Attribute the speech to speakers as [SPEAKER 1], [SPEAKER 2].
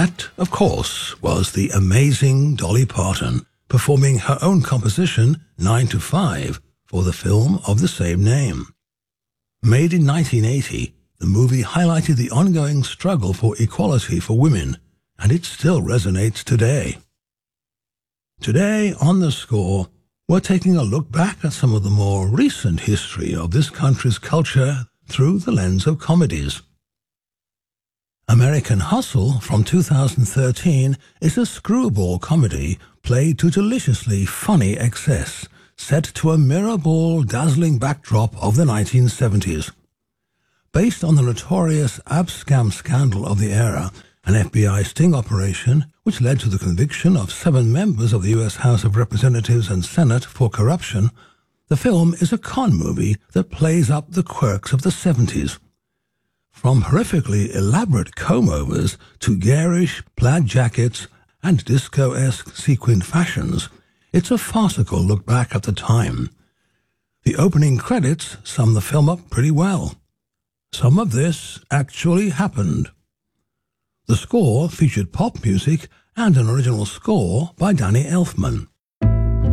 [SPEAKER 1] That, of course, was the amazing Dolly Parton, performing her own composition, 9 to 5, for the film of the same name. Made in 1980, the movie highlighted the ongoing struggle for equality for women, and it still resonates today. Today, on The Score, we're taking a look back at some of the more recent history of this country's culture through the lens of comedies. American Hustle from 2013 is a screwball comedy played to deliciously funny excess, set to a mirror-ball dazzling backdrop of the 1970s. Based on the notorious abscam scandal of the era, an FBI sting operation which led to the conviction of 7 members of the U.S. House of Representatives and Senate for corruption, the film is a con movie that plays up the quirks of the 70s. From horrifically elaborate comb-overs to garish plaid jackets and disco-esque sequined fashions, it's a farcical look back at the time. The opening credits sum the film up pretty well. Some of this actually happened. The Score featured pop music and an original score by Danny Elfman.